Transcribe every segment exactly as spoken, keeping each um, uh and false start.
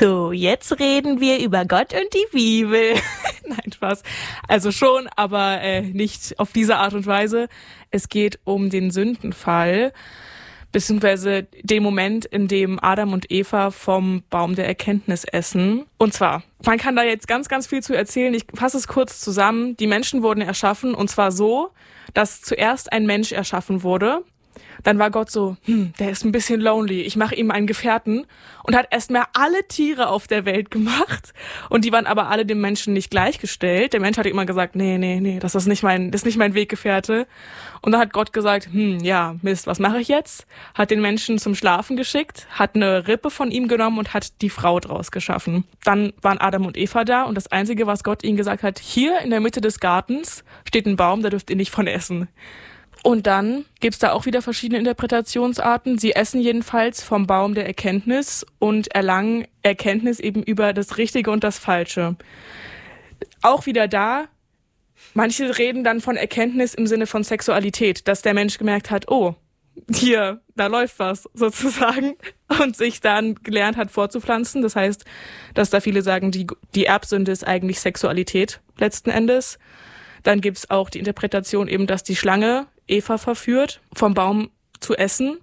So, jetzt reden wir über Gott und die Bibel. Nein, Spaß. Also schon, aber äh, nicht auf diese Art und Weise. Es geht um den Sündenfall, beziehungsweise den Moment, in dem Adam und Eva vom Baum der Erkenntnis essen. Und zwar, man kann da jetzt ganz, ganz viel zu erzählen. Ich fasse es kurz zusammen. Die Menschen wurden erschaffen, und zwar so, dass zuerst ein Mensch erschaffen wurde. Dann war Gott so, hm, der ist ein bisschen lonely, ich mache ihm einen Gefährten, und hat erstmal alle Tiere auf der Welt gemacht, und die waren aber alle dem Menschen nicht gleichgestellt. Der Mensch hatte immer gesagt, nee, nee, nee, das ist nicht mein, das ist nicht mein Weggefährte. Und dann hat Gott gesagt, hm, ja, Mist, was mache ich jetzt? Hat den Menschen zum Schlafen geschickt, hat eine Rippe von ihm genommen und hat die Frau draus geschaffen. Dann waren Adam und Eva da, und das Einzige, was Gott ihnen gesagt hat, hier in der Mitte des Gartens steht ein Baum, da dürft ihr nicht von essen. Und dann gibt's da auch wieder verschiedene Interpretationsarten. Sie essen jedenfalls vom Baum der Erkenntnis und erlangen Erkenntnis eben über das Richtige und das Falsche. Auch wieder da, manche reden dann von Erkenntnis im Sinne von Sexualität, dass der Mensch gemerkt hat, oh, hier, da läuft was sozusagen, und sich dann gelernt hat vorzupflanzen. Das heißt, dass da viele sagen, die, die Erbsünde ist eigentlich Sexualität letzten Endes. Dann gibt's auch die Interpretation eben, dass die Schlange Eva verführt, vom Baum zu essen.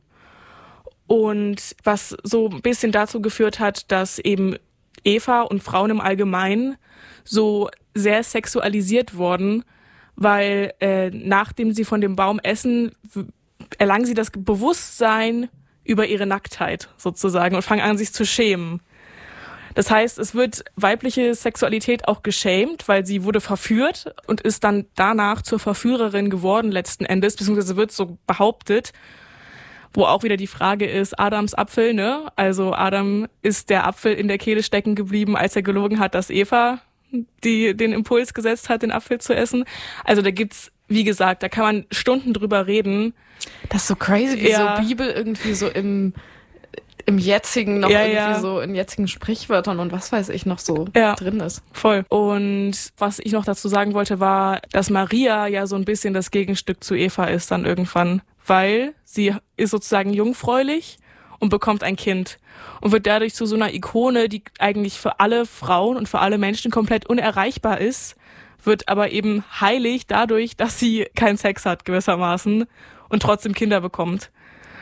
Und was so ein bisschen dazu geführt hat, dass eben Eva und Frauen im Allgemeinen so sehr sexualisiert wurden, weil äh, nachdem sie von dem Baum essen, erlangen sie das Bewusstsein über ihre Nacktheit sozusagen und fangen an, sich zu schämen. Das heißt, es wird weibliche Sexualität auch geschämt, weil sie wurde verführt und ist dann danach zur Verführerin geworden letzten Endes, beziehungsweise wird so behauptet, wo auch wieder die Frage ist, Adams Apfel, ne? Also Adam ist der Apfel in der Kehle stecken geblieben, als er gelogen hat, dass Eva die den Impuls gesetzt hat, den Apfel zu essen. Also da gibt's, wie gesagt, da kann man Stunden drüber reden. Das ist so crazy, wie ja. so Bibel irgendwie so im im jetzigen noch ja, irgendwie ja. so in jetzigen Sprichwörtern und was weiß ich noch so ja, drin ist. Voll. Und was ich noch dazu sagen wollte, war, dass Maria ja so ein bisschen das Gegenstück zu Eva ist dann irgendwann, weil sie ist sozusagen jungfräulich und bekommt ein Kind und wird dadurch zu so einer Ikone, die eigentlich für alle Frauen und für alle Menschen komplett unerreichbar ist, wird aber eben heilig dadurch, dass sie keinen Sex hat gewissermaßen und trotzdem Kinder bekommt.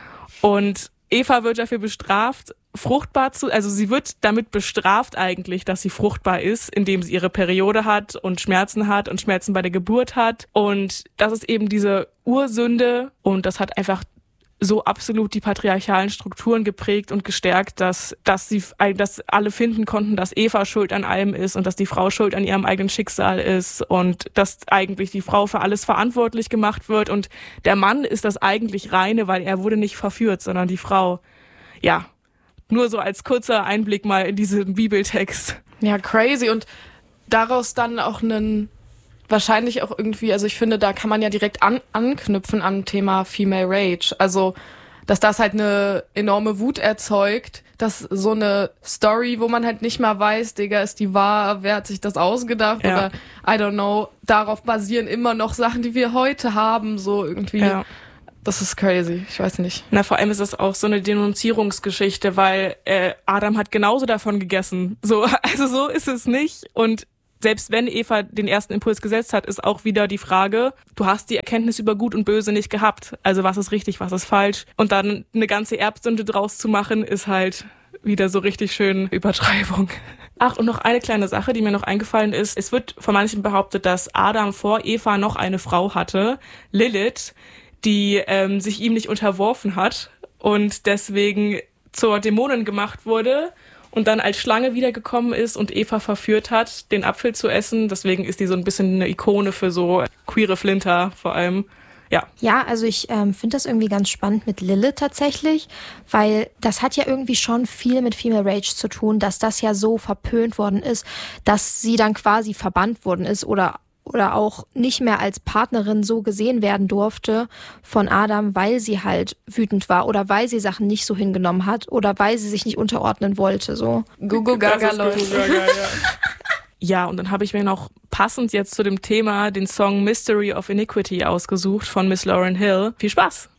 Und Eva wird dafür bestraft, fruchtbar zu, also sie wird damit bestraft eigentlich, dass sie fruchtbar ist, indem sie ihre Periode hat und Schmerzen hat und Schmerzen bei der Geburt hat. Und das ist eben diese Ursünde, und das hat einfach so absolut die patriarchalen Strukturen geprägt und gestärkt, dass, dass sie, dass alle finden konnten, dass Eva schuld an allem ist und dass die Frau schuld an ihrem eigenen Schicksal ist und dass eigentlich die Frau für alles verantwortlich gemacht wird, und der Mann ist das eigentlich Reine, weil er wurde nicht verführt, sondern die Frau. Ja, nur so als kurzer Einblick mal in diesen Bibeltext. Ja, crazy, und daraus dann auch einen wahrscheinlich auch irgendwie, also ich finde, da kann man ja direkt an, anknüpfen am Thema Female Rage. Also, dass das halt eine enorme Wut erzeugt, dass so eine Story, wo man halt nicht mal weiß, Digga, ist die wahr, wer hat sich das ausgedacht, ja. oder I don't know, darauf basieren immer noch Sachen, die wir heute haben, so irgendwie. Ja. Das ist crazy, ich weiß nicht. Na, vor allem ist es auch so eine Denunzierungsgeschichte, weil äh, Adam hat genauso davon gegessen. So, also so ist es nicht, und selbst wenn Eva den ersten Impuls gesetzt hat, ist auch wieder die Frage, du hast die Erkenntnis über Gut und Böse nicht gehabt. Also was ist richtig, was ist falsch? Und dann eine ganze Erbsünde draus zu machen, ist halt wieder so richtig schön Übertreibung. Ach, und noch eine kleine Sache, die mir noch eingefallen ist. Es wird von manchen behauptet, dass Adam vor Eva noch eine Frau hatte, Lilith, die ähm, sich ihm nicht unterworfen hat und deswegen zur Dämonin gemacht wurde und dann als Schlange wiedergekommen ist und Eva verführt hat, den Apfel zu essen. Deswegen ist die so ein bisschen eine Ikone für so queere Flinter vor allem. Ja. Ja, also ich ähm, finde das irgendwie ganz spannend mit Lilith tatsächlich, weil das hat ja irgendwie schon viel mit Female Rage zu tun, dass das ja so verpönt worden ist, dass sie dann quasi verbannt worden ist oder oder auch nicht mehr als Partnerin so gesehen werden durfte von Adam, weil sie halt wütend war oder weil sie Sachen nicht so hingenommen hat oder weil sie sich nicht unterordnen wollte. So. Gugu Gaga, Leute. Ja, und dann habe ich mir noch passend jetzt zu dem Thema den Song Mystery of Iniquity ausgesucht von Miss Lauryn Hill. Viel Spaß!